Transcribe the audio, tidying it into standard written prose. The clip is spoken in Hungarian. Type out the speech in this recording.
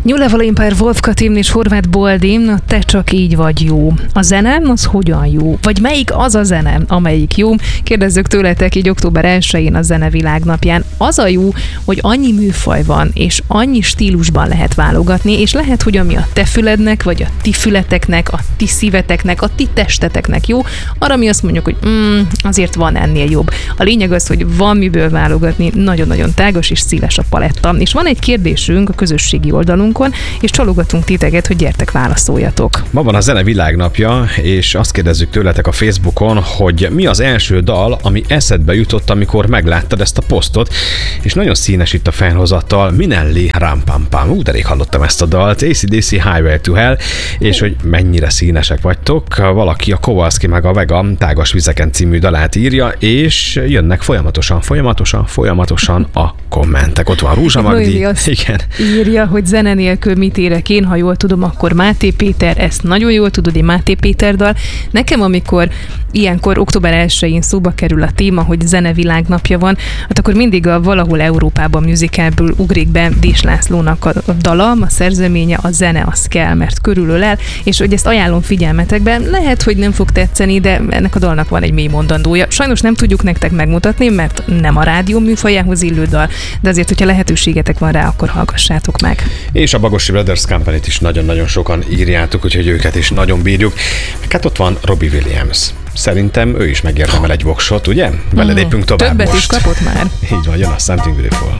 New Level Empire, Wolf Katim és Horváth Boldin, te csak így vagy jó. A zene, az hogyan jó? Vagy melyik az a zene, amelyik jó? Kérdezzük tőletek így október 1-én a Zene Világnapján. Az a jó, hogy annyi műfaj van, és annyi stílusban lehet válogatni, és lehet, hogy ami a te fülednek, vagy a ti fületeknek, a ti szíveteknek, a ti testeteknek jó, arra mi azt mondjuk, hogy azért van ennél jobb. A lényeg az, hogy van miből válogatni, nagyon-nagyon tágas és széles a paletta. És van egy kérdésünk a közösségi oldalunkon, és csalogatunk titeket, hogy gyertek, válaszoljatok. Ma van a Zene Világnapja, és azt kérdezzük tőletek a Facebookon, hogy mi az első dal, ami eszedbe jutott, amikor megláttad ezt a posztot, és nagyon színes itt a felhozattal, Minelli Ram Pam Pam. De rég hallottam ezt a dalt, AC/DC Highway to Hell, és hogy mennyire színesek vagytok. Valaki a Kowalski meg a Vega Tágas vizeken című dalát írja, és jönnek folyamatosan a kommentek. Ott van Rózsa Magdi. Igen. Írja, hogy zene nélkül mit érek én, ha jól tudom, akkor Máté Péter, ezt nagyon jól tudod, egy Máté Péter dal. Nekem, amikor ilyenkor október 1-én szóba kerül a téma, hogy Zene Világnapja van, hát akkor mindig a Valahol Európában musicalből ugrik be Dés Lászlónak a dala, a szerzeménye, a zene az kell, mert körülölel, és hogy ezt ajánlom figyelmetekben. Lehet, hogy nem fog tetszeni, de ennek a dalnak van egy mély mondandója. Sajnos nem tudjuk nektek megmutatni, mert nem a rádió műfajához illő dal, de azért, hogyha lehetőségetek van rá, akkor hallgassátok meg. És a Bagosi Brothers Company-t is nagyon-nagyon sokan írjátok, úgyhogy őket is nagyon bírjuk. Hát ott van Robbie Williams. Szerintem ő is megérdemel egy voksot, ugye? Vele lépünk tovább Többet most. is kapott már. Így van, jön a Something Beautiful.